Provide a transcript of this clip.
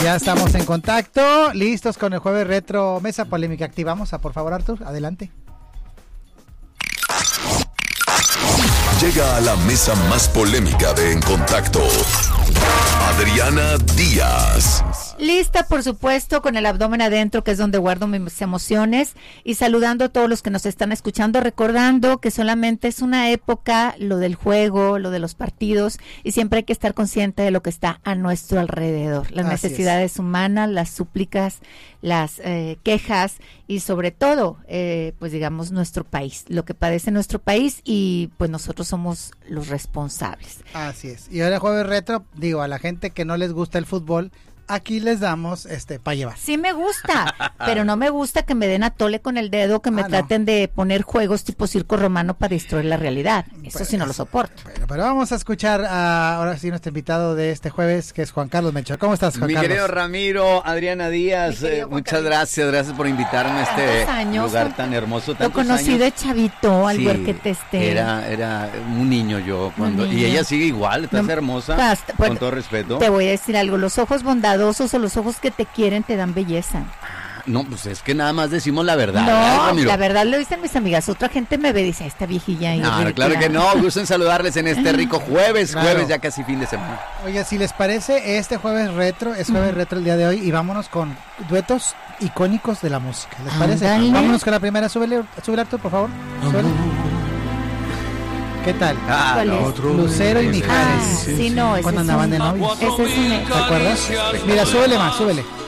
Ya estamos en contacto, listos con el Jueves Retro Mesa Polémica. Activamos, por favor, Artur, adelante. Llega a la mesa más polémica de En Contacto, Adriana Díaz. Lista, por supuesto, con el abdomen adentro, que es donde guardo mis emociones, y saludando a todos los que nos están escuchando, recordando que solamente es una época lo del juego, lo de los partidos, y siempre hay que estar consciente de lo que está a nuestro alrededor, las necesidades humanas, las súplicas, las quejas, y sobre todo, pues digamos, nuestro país, lo que padece nuestro país, y pues nosotros somos los responsables. Así es. Y ahora Jueves Retro, digo, a la gente que no les gusta el fútbol, aquí les damos para llevar. Sí me gusta, pero no me gusta que me den a tole con el dedo, que me traten de poner juegos tipo circo romano para distraer la realidad. Eso pues, sí no lo soporto. Bueno, pero vamos a escuchar ahora sí nuestro invitado de este jueves, que es Juan Carlos Melchor. ¿Cómo estás, Juan Carlos? Mi querido Ramiro, Adriana Díaz, muchas gracias por invitarme a este lugar tan hermoso. Lo conocí de chavito, al ver que te Era un niño yo, y ella sigue igual, estás hermosa, con todo respeto. Te voy a decir algo, los ojos bondadosos o los ojos que te quieren te dan belleza. No, pues es que nada más decimos la verdad. No, la verdad lo dicen mis amigas. Otra gente me ve y dice, esta viejilla. No, claro que no. Gusto en saludarles en este rico jueves. Claro. Jueves ya casi fin de semana. Oye, si les parece, este jueves retro, es jueves retro el día de hoy, y vámonos con duetos icónicos de la música. ¿Les parece? Vámonos con la primera. Súbele, Artur, por favor. Súbele. ¿Qué tal? Lucero y Mijares. Sí, no, cuando andaban de novios. Ese es un... ¿Te acuerdas? Mira, súbele más, súbele.